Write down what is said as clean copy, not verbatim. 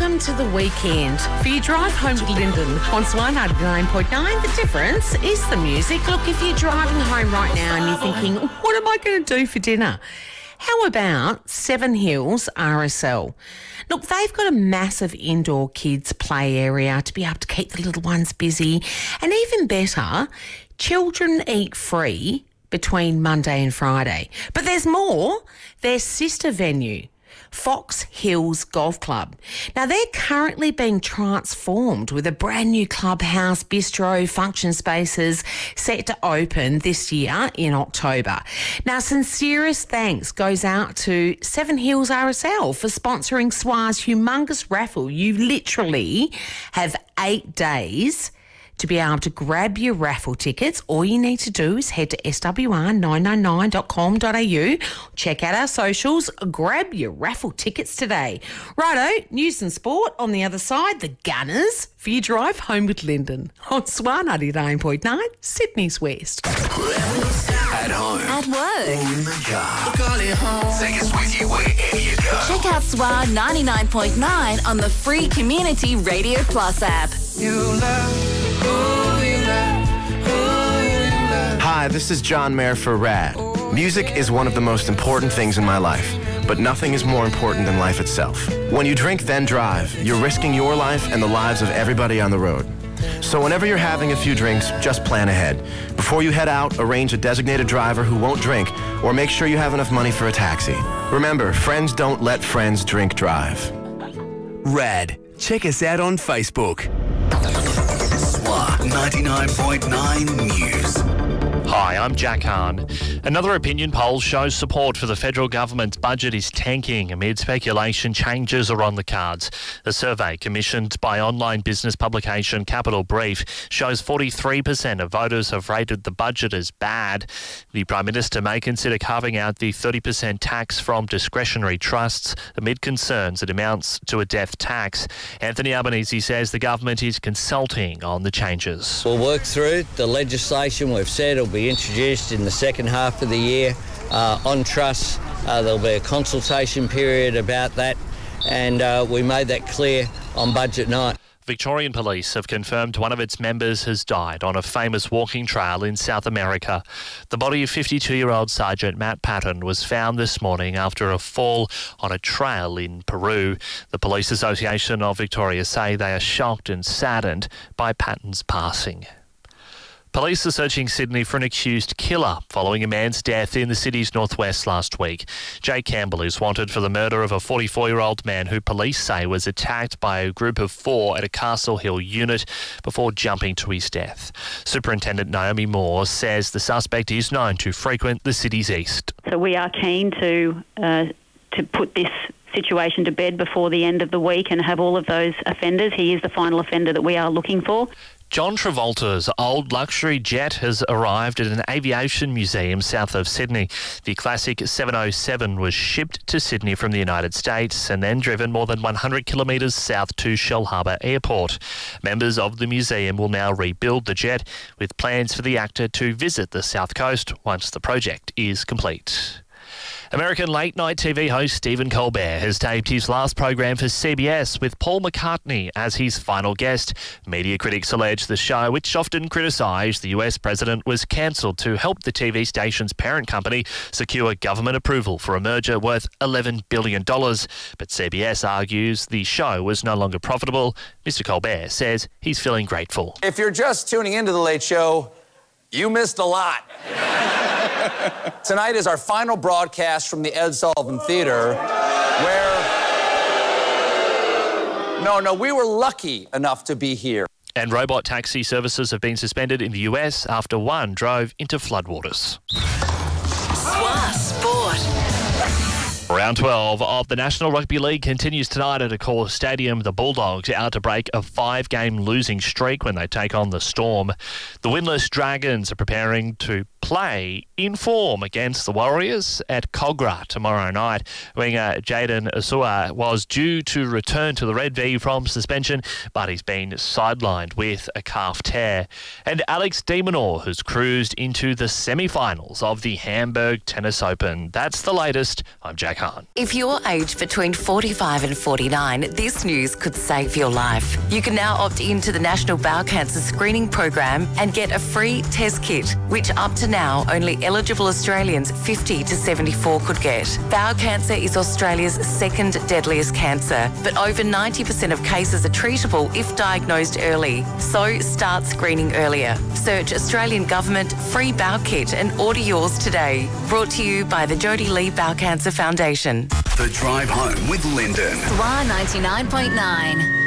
Welcome to the weekend. For your drive home to Lyndon on Swan 99.9, the difference is the music. Look, if you're driving home right now and you're thinking, what am I going to do for dinner? How about Seven Hills RSL? Look, they've got a massive indoor kids play area to be able to keep the little ones busy. And even better, children eat free between Monday and Friday. But there's more. Their sister venue, Fox Hills Golf Club. Now, they're currently being transformed with a brand new clubhouse, bistro, function spaces set to open this year in October. Now, sincerest thanks goes out to Seven Hills RSL for sponsoring SWA's humongous raffle. You literally have 8 days to be able to grab your raffle tickets. All you need to do is head to swr999.com.au, check out our socials, grab your raffle tickets today. Righto, news and sport on the other side, the Gunners for your drive home with Lyndon on SWR 99.9, Sydney's West. At home. At work. In the car. Call it home. Take us with you wherever you go. Check out SWR 99.9 on the free Community Radio Plus app. You love who you love, who you love. Hi, this is John Mayer for RAD. Music is one of the most important things in my life, but nothing is more important than life itself. When you drink, then drive, you're risking your life and the lives of everybody on the road. So whenever you're having a few drinks, just plan ahead. Before you head out, arrange a designated driver who won't drink, or make sure you have enough money for a taxi. Remember, friends don't let friends drink drive. RAD. Check us out on Facebook. SWR 99.9 News. Hi, I'm Jack Hahn. Another opinion poll shows support for the federal government's budget is tanking amid speculation changes are on the cards. A survey commissioned by online business publication Capital Brief shows 43% of voters have rated the budget as bad. The Prime Minister may consider carving out the 30% tax from discretionary trusts amid concerns it amounts to a death tax. Anthony Albanese says the government is consulting on the changes. We'll work through the legislation. We've said it'll be introduced in the second half of the year on trusts. There'll be a consultation period about that, and we made that clear on budget night. Victorian Police have confirmed one of its members has died on a famous walking trail in South America. The body of 52-year-old Sergeant Matt Patton was found this morning after a fall on a trail in Peru. The Police Association of Victoria say they are shocked and saddened by Patton's passing. Police are searching Sydney for an accused killer following a man's death in the city's northwest last week. Jay Campbell is wanted for the murder of a 44-year-old man who police say was attacked by a group of 4 at a Castle Hill unit before jumping to his death. Superintendent Naomi Moore says the suspect is known to frequent the city's east. So we are keen to put this situation to bed before the end of the week and have all of those offenders. He is the final offender that we are looking for. John Travolta's old luxury jet has arrived at an aviation museum south of Sydney. The classic 707 was shipped to Sydney from the United States and then driven more than 100 kilometres south to Shellharbour Airport. Members of the museum will now rebuild the jet with plans for the actor to visit the South Coast once the project is complete. American late-night TV host Stephen Colbert has taped his last program for CBS with Paul McCartney as his final guest. Media critics allege the show, which often criticised the US president, was cancelled to help the TV station's parent company secure government approval for a merger worth $11 billion. But CBS argues the show was no longer profitable. Mr. Colbert says he's feeling grateful. If you're just tuning into The Late Show, you missed a lot. Tonight is our final broadcast from the Ed Sullivan Theater, where... No, we were lucky enough to be here. And robot taxi services have been suspended in the US after one drove into floodwaters. SWR Sport. Round 12 of the National Rugby League continues tonight at Accor Stadium. The Bulldogs out to break a 5-game losing streak when they take on the Storm. The winless Dragons are preparing to play in form against the Warriors at Kogarah tomorrow night. Winger Jaden Asua was due to return to the Red V from suspension, but he's been sidelined with a calf tear. And Alex de Minaur has cruised into the semi-finals of the Hamburg Tennis Open. That's the latest. I'm Jack Hahn. If you're aged between 45 and 49, this news could save your life. You can now opt into the National Bowel Cancer Screening Program and get a free test kit, which up to now only eligible Australians 50 to 74 could get. Bowel cancer is Australia's second deadliest cancer, but over 90% of cases are treatable if diagnosed early. So start screening earlier. Search Australian Government Free Bowel Kit and order yours today. Brought to you by the Jodie Lee Bowel Cancer Foundation. The Drive Home with Lyndon. Swan 99.9.